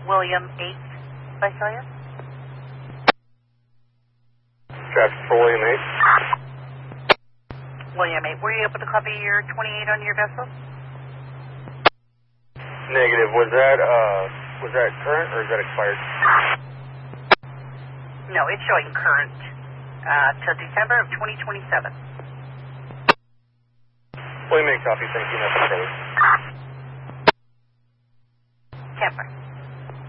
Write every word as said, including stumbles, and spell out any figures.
William eight, Visalia. Traffic for William eight. William eight, were you able to copy your twenty-eight on your vessel? Negative. Was that, uh, was that current or is that expired? No, it's showing current uh, till December of twenty twenty-seven. William eight, copy. Thank you. Nothing further. Camper.